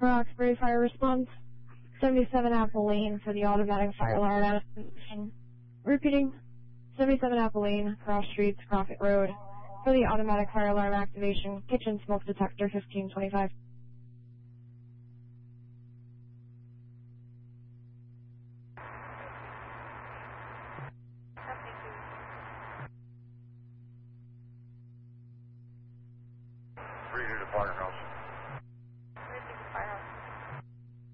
Roxbury Fire Response, 77 Apple Lane for the automatic fire alarm activation. Repeating, 77 Apple Lane, Cross Streets, Crockett Road, for the automatic fire alarm activation, kitchen smoke detector 1525.